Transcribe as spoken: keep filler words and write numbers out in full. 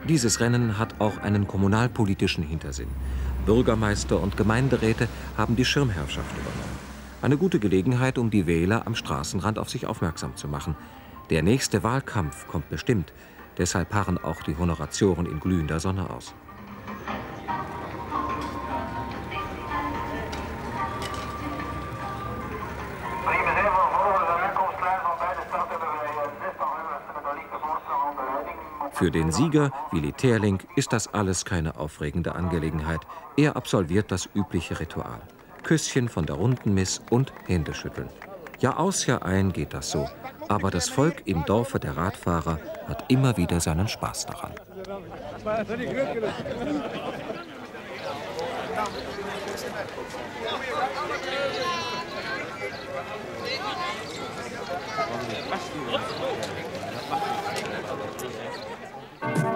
Dieses Rennen hat auch einen kommunalpolitischen Hintersinn. Bürgermeister und Gemeinderäte haben die Schirmherrschaft übernommen. Eine gute Gelegenheit, um die Wähler am Straßenrand auf sich aufmerksam zu machen. Der nächste Wahlkampf kommt bestimmt. Deshalb harren auch die Honoratioren in glühender Sonne aus. Für den Sieger, Willy Teerlinck, ist das alles keine aufregende Angelegenheit. Er absolviert das übliche Ritual. Küsschen von der runden Miss und Händeschütteln. Jahr aus, Jahr ein geht das so. Aber das Volk im Dorfe der Radfahrer hat immer wieder seinen Spaß daran.